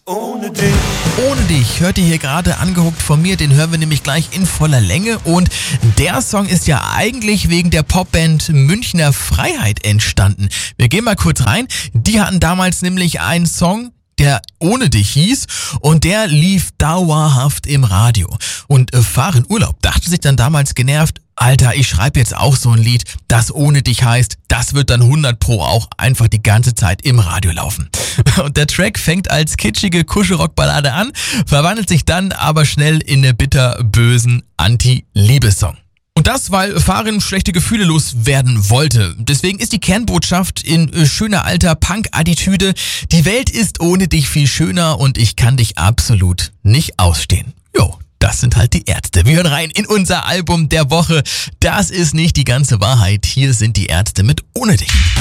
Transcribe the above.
Ohne dich. Ohne dich hört ihr hier gerade angehuckt von mir, den hören wir nämlich gleich in voller Länge und der Song ist ja eigentlich wegen der Popband Münchner Freiheit entstanden. Wir gehen mal kurz rein, die hatten damals nämlich einen Song, der Ohne dich hieß und der lief dauerhaft im Radio. Und Farin Urlaub dachte sich dann damals genervt, Alter, ich schreibe jetzt auch so ein Lied, das Ohne dich heißt, das wird dann 100 Pro auch einfach die ganze Zeit im Radio laufen. Und der Track fängt als kitschige Kuschelrockballade an, verwandelt sich dann aber schnell in eine bitterbösen Anti-Liebessong. Und das, weil Farin schlechte Gefühle loswerden wollte. Deswegen ist die Kernbotschaft in schöner alter Punk-Attitüde: Die Welt ist ohne dich viel schöner und ich kann dich absolut nicht ausstehen. Jo, das sind halt die Ärzte. Wir hören rein in unser Album der Woche. Das ist nicht die ganze Wahrheit. Hier sind die Ärzte mit Ohne dich.